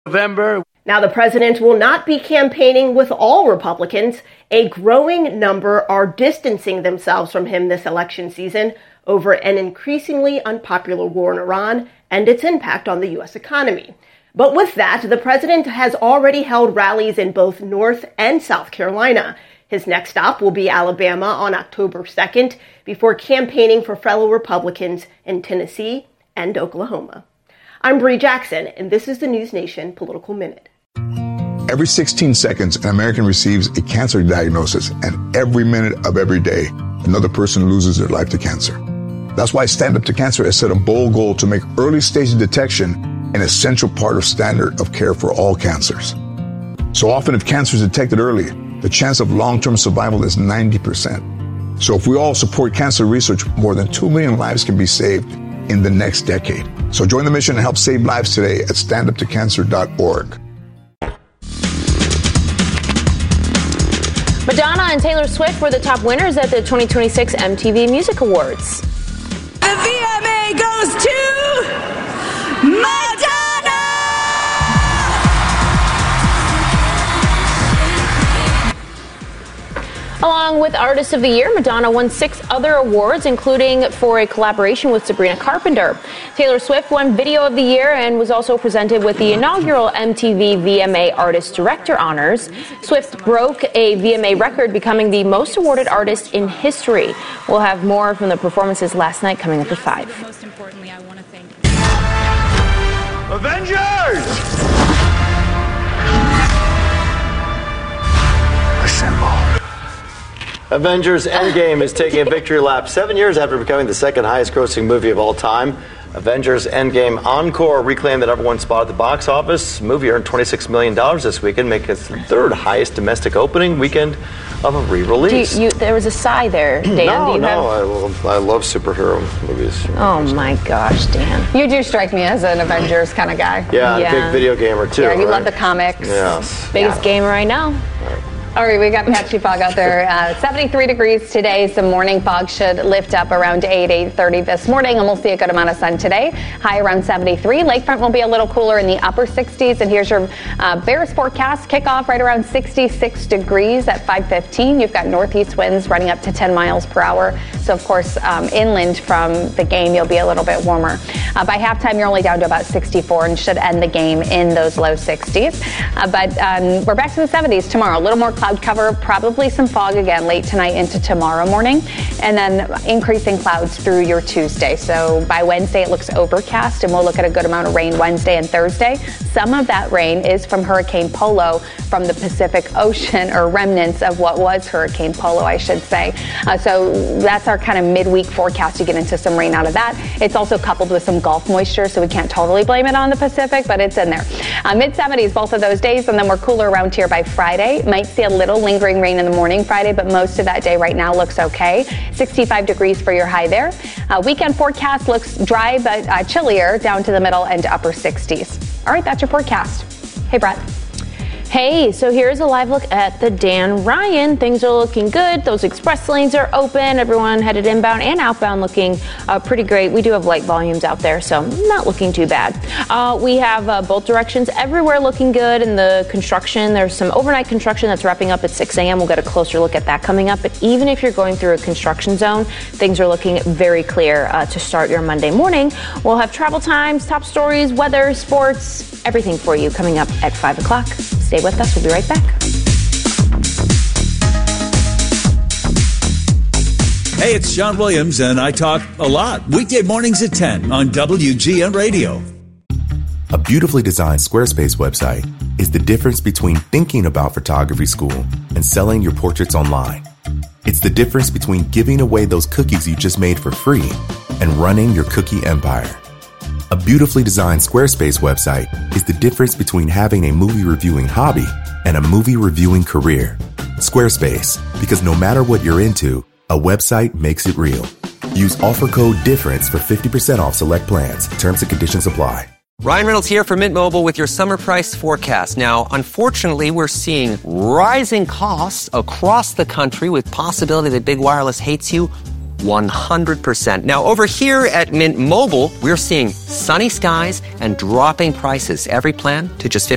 November. Now, the president will not be campaigning with all Republicans. A growing number are distancing themselves from him this election season over an increasingly unpopular war in Iran and its impact on the U.S. economy. But with that, the president has already held rallies in both North and South Carolina. His next stop will be Alabama on October 2nd before campaigning for fellow Republicans in Tennessee and Oklahoma. I'm Bree Jackson, and this is the News Nation Political Minute. Every 16 seconds, an American receives a cancer diagnosis, and every minute of every day, another person loses their life to cancer. That's why Stand Up to Cancer has set a bold goal to make early-stage detection an essential part of standard of care for all cancers. So often, if cancer is detected early, the chance of long-term survival is 90%. So if we all support cancer research, more than 2 million lives can be saved in the next decade. So join the mission and help save lives today at standuptocancer.org. Madonna and Taylor Swift were the top winners at the 2026 MTV Music Awards. The VMA goes to Madonna! Along with Artist of the Year, Madonna won 6 other awards, including for a collaboration with Sabrina Carpenter. Taylor Swift won Video of the Year and was also presented with the inaugural MTV VMA Artist Director honors. Swift broke a VMA record, becoming the most awarded artist in history. We'll have more from the performances last night coming up at 5. Most importantly, I want to thank Avengers! Assemble. Avengers Endgame is taking a victory lap 7 years after becoming the second highest grossing movie of all time. Avengers Endgame Encore reclaimed the number one spot at the box office. The movie earned $26 million this weekend, making it the third highest domestic opening weekend of a re-release. There was a sigh there, Dan. I love superhero movies. Oh my gosh, Dan. You do strike me as an Avengers kind of guy. Yeah, a big video gamer too. Yeah, you right? love the comics. Yes. Biggest gamer right now. All right, we got patchy fog out there. 73 degrees today. Some morning fog should lift up around 8:30 this morning, and we'll see a good amount of sun today. High around 73. Lakefront will be a little cooler in the upper 60s. And here's your Bears forecast. Kickoff right around 66 degrees at 5:15. You've got northeast winds running up to 10 miles per hour. So, of course, inland from the game, you'll be a little bit warmer. By halftime, you're only down to about 64 and should end the game in those low 60s. But we're back to the 70s tomorrow. A little more cloud cover, probably some fog again late tonight into tomorrow morning, and then increasing clouds through your Tuesday. So by Wednesday, it looks overcast, and we'll look at a good amount of rain Wednesday and Thursday. Some of that rain is from Hurricane Polo from the Pacific Ocean, or remnants of what was Hurricane Polo, I should say. So that's our kind of midweek forecast. You get into some rain out of that. It's also coupled with some Gulf moisture, so we can't totally blame it on the Pacific, but it's in there. Mid-70s both of those days, and then we're cooler around here by Friday. Might see a little lingering rain in the morning Friday, but most of that day right now looks okay. 65 degrees for your high there. Weekend forecast looks dry but chillier down to the middle and upper 60s. All right, that's your forecast. Hey, Brett. Hey, so here's a live look at the Dan Ryan. Things are looking good. Those express lanes are open. Everyone headed inbound and outbound looking pretty great. We do have light volumes out there, so not looking too bad. We have both directions everywhere looking good. In the construction, there's some overnight construction that's wrapping up at 6 a.m. We'll get a closer look at that coming up. But even if you're going through a construction zone, things are looking very clear to start your Monday morning. We'll have travel times, top stories, weather, sports, everything for you coming up at 5 o'clock. Stay with us. We'll be right back. Hey, it's John Williams, and I talk a lot. Weekday mornings at 10 on WGN Radio. A beautifully designed Squarespace website is the difference between thinking about photography school and selling your portraits online. It's the difference between giving away those cookies you just made for free and running your cookie empire. A beautifully designed Squarespace website is the difference between having a movie reviewing hobby and a movie reviewing career. Squarespace, because no matter what you're into, a website makes it real. Use offer code DIFFERENCE for 50% off select plans. Terms and conditions apply. Ryan Reynolds here from Mint Mobile with your summer price forecast. Now, unfortunately, we're seeing rising costs across the country with possibility that big wireless hates you 100%. Now, over here at Mint Mobile, we're seeing sunny skies and dropping prices. Every plan to just